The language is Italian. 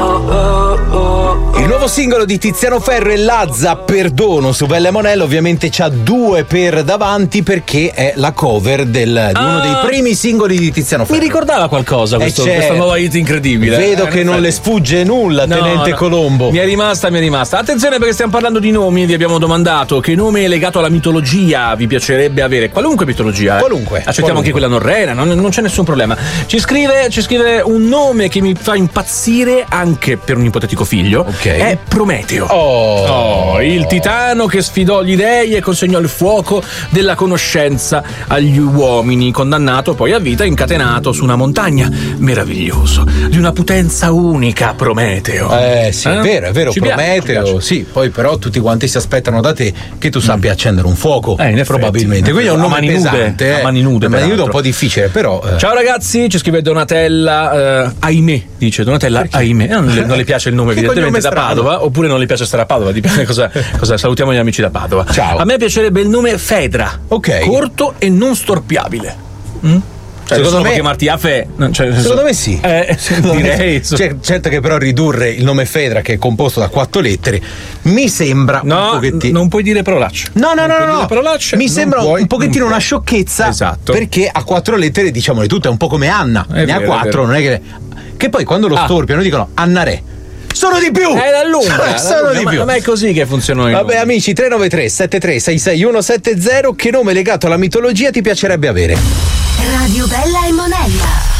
Il nuovo singolo di Tiziano Ferro e Lazza, Perdono, su Bella Monella, ovviamente c'ha 2 per davanti perché è la cover di uno dei primi singoli di Tiziano Ferro. Mi ricordava qualcosa questa certo. nuova hit incredibile. Vedo che non le sfugge nulla, Tenente Colombo. Mi è rimasta. Attenzione, perché stiamo parlando di nomi. Vi abbiamo domandato che nome legato alla mitologia vi piacerebbe avere. Qualunque mitologia. Qualunque. Accettiamo anche quella norrena, non c'è nessun problema. Ci scrive un nome che mi fa impazzire anche per un ipotetico figlio. Ok. È Prometeo. Il titano che sfidò gli dei e consegnò il fuoco della conoscenza agli uomini, condannato poi a vita incatenato su una montagna. Meraviglioso, di una potenza unica, Prometeo. Sì, è vero, Ci Prometeo, piace. sì, poi però tutti quanti si aspettano da te che tu sappia accendere un fuoco, in effetti, probabilmente. Quindi è un nome a mani nude, pesante, a mani nude, è un peraltro. po' difficile, però. Ciao ragazzi, ci scrive Donatella, ahimè, dice Donatella, ahimè. Non le piace il nome, evidentemente, da Padova, oppure non le piace stare a Padova, dipende cosa. Salutiamo gli amici da Padova. Ciao. A me piacerebbe il nome Fedra. Ok. Corto e non storpiabile. Secondo me chiamarti Afe. Secondo me sì. Direi. Certo che però ridurre il nome Fedra, che è composto da 4 lettere, mi sembra un pochettino. Non puoi dire parolacce. No. Parolacce, Mi sembra un pochettino una puoi. sciocchezza. Esatto. Perché a 4 lettere, diciamole tutte, è un po' come Anna. È ne ha vero, 4, non è che poi quando lo storpiano dicono Annare. Sono di più! È la lunga. Sono di più. Ma è così che funzionano i Vabbè, nomi. amici, 393 73 66 170, che nome legato alla mitologia ti piacerebbe avere? Radio Bella e Monella.